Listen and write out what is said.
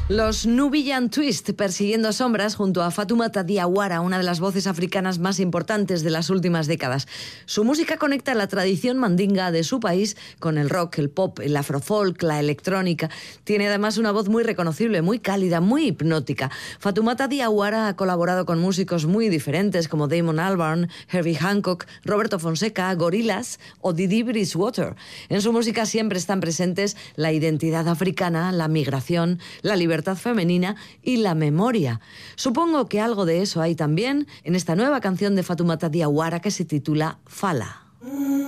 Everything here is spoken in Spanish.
Los Nubiyan Twist, persiguiendo sombras junto a Fatoumata Diawara, una de las voces africanas más importantes de las últimas décadas. Su música conecta la tradición mandinga de su país con el rock, el pop, el afrofolk, la electrónica. Tiene además una voz muy reconocible, muy cálida, muy hipnótica. Fatoumata Diawara ha colaborado con músicos muy diferentes como Damon Albarn, Herbie Hancock, Roberto Fonseca, Gorillaz o Didi Bridgewater. En su música siempre están presentes la identidad africana, la migración, la libertad femenina y la memoria. Supongo que algo de eso hay también en esta nueva canción de Fatoumata Diawara que se titula Fala.